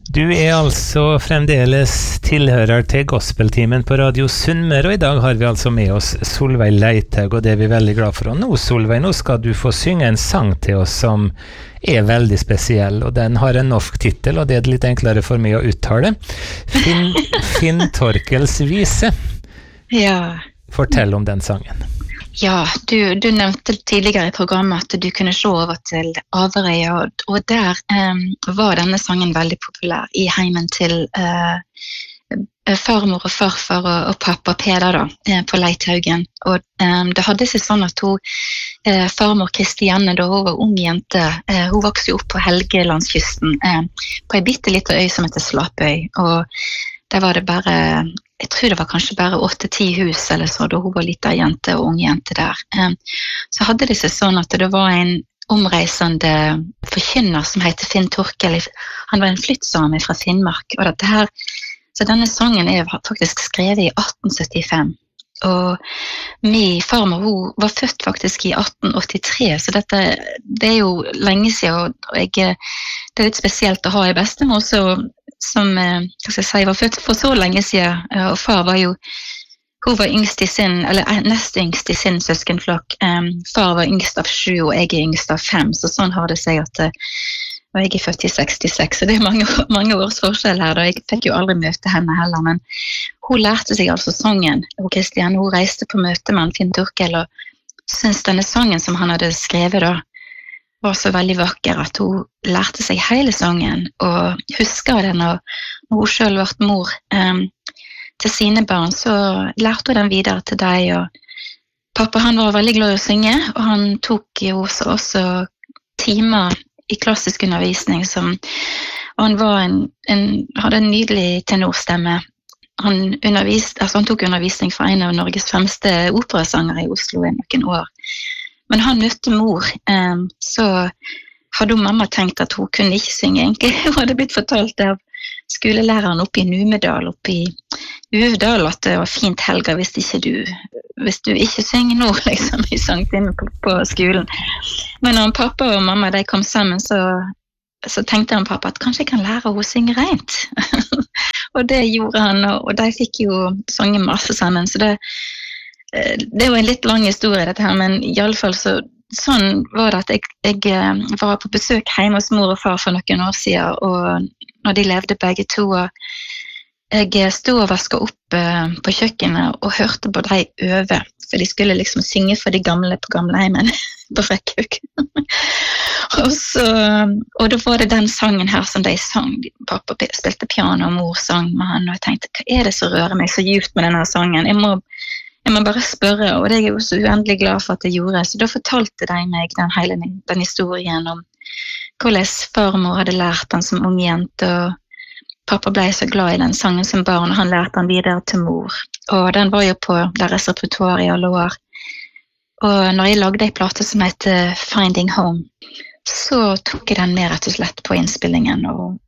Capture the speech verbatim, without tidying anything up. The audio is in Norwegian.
Du er altså fremdeles tilhører til gospeltimen på Radio Sunnmøre, og i dag har vi altså med oss Solveig Leithaug, og det er vi veldig glad for. Og nå, Solveig, nå skal du få synge en sang til oss som er veldig spesiell, og den har en norsk titel, og det er litt enklere for meg å uttale. Finn, Finn Torkels vise. Ja. Fortell om den sangen. Ja, du, du nevnte tidligere i programmet at du kunne se over til Averøya, og, og der um, var denne sangen veldig populær i heimen til uh, farmor og farfar og, og pappa Peder da, på Leithaugen. Og um, det hadde seg sånn at hun, uh, farmor Kristianne, da hun var ung jente, uh, hun vokste opp på Helgelandskysten, uh, på en bitteliten øy som heter Slapøy, og der var det bare, jeg tror det var kanskje bare åtte-ti hus eller så, da hun var liten jente og ung jente der. Um, så hadde det seg sånn at det var en omreisende forkynner som heter Finn Torkel. Han var en flyttsame fra Finnmark, og dette her, så denne sangen er faktisk skrevet i atten syttifem. Og min farmor, hun var født faktisk i atten åttitre, så dette, det er jo lenge siden, og jeg, det er litt spesielt å ha en bestemor så som hva skal jeg si, var født for så lenge siden, og far var jo, hun var yngst i sin, eller nest yngst i sin søskenflokk. Um, far var yngst av sju, og jeg er yngst av fem, så sånn har det seg at, og jeg er født i sekstiseks, så det er mange, mange års forskjell her, da jeg fikk jo aldri møte henne heller, men hun lærte seg altså sangen, og Kristian, hun reiste på møte med Finn Torkel, og syntes denne sangen som han hadde skrevet da, var så veldig vakker at hun lærte seg hele sangen og husker den, og når hun selv ble mor um, til sine barn, så lærte hun den videre til deg, og pappa han var veldig glad i å synge, og han tok jo også, også timer i klassisk undervisning, som, og han var en, en, hadde en nydelig tenorstemme. Han, undervist, altså han tok undervisning fra en av Norges fremste operasangere i Oslo i noen år. Men han møtte mor, um, så hadde hun mamma tenkt at hun kunne ikke synge egentlig. Hun hadde blitt fortalt av skolelæreren oppe i Numedal, oppe i Uvdal, at det var fint Helga hvis ikke du, hvis du ikke synger nå, liksom, i sangtimen på, på skolen. Men når pappa og mamma de kom sammen, så, så tenkte han pappa at kanskje jeg kan lære henne å synge rent. Og det gjorde han, og, og de fikk jo sange masse sammen, så det Det var en litt lang historie dette her, men i alle fall så, sånn var det at jeg, jeg var på besøk hjemme hos mor og far for noen år siden, og når de levde begge to, og jeg stod og vasket opp uh, på kjøkkenet og hørte på de øve, for de skulle liksom synge for de gamle på gamleheimen på Frekkhaug. og, så, og da var det den sangen her som de sang, pappa spilte piano og mor sang med han, og jeg tenkte, hva er det som rører meg så djupt med denne sangen? Jeg må Jeg må bare spørre, og det er jeg jo så uendelig glad for at jeg gjorde. Så da fortalte de meg den hele den historien om hvordan farmor hadde lært han som ung jente, og pappa ble så glad i den sangen som barn, og han lærte han videre til mor. Og den var jo på deres repertoire i alle år. Og når jeg lagde en plate som heter Finding Home, så tok jeg den med rett og slett på innspillingen, og